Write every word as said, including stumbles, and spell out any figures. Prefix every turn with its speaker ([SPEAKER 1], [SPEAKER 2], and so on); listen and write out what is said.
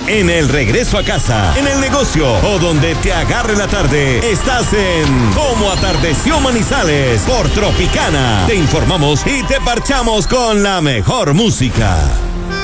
[SPEAKER 1] En el regreso a casa, en el negocio o donde te agarre la tarde, estás en Cómo Atardeció Manizales por Tropicana. Te informamos y te parchamos con la mejor música.